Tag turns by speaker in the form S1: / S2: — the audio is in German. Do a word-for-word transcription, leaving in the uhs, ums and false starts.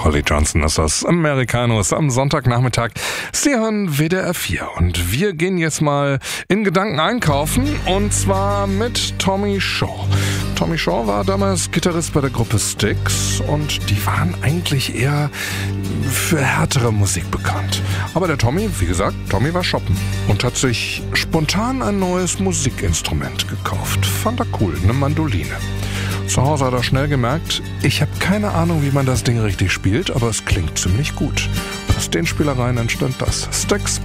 S1: Holly Johnson ist das, Americanos am Sonntagnachmittag. Sie hören W D R vier und wir gehen jetzt mal in Gedanken einkaufen und zwar mit Tommy Shaw. Tommy Shaw war damals Gitarrist bei der Gruppe Styx und die waren eigentlich eher für härtere Musik bekannt. Aber der Tommy, wie gesagt, Tommy war shoppen und hat sich spontan ein neues Musikinstrument gekauft. Fand er cool, eine Mandoline. Zu Hause hat er schnell gemerkt, ich habe keine Ahnung, wie man das Ding richtig spielt, aber es klingt ziemlich gut. Aus den Spielereien entstand das. Styx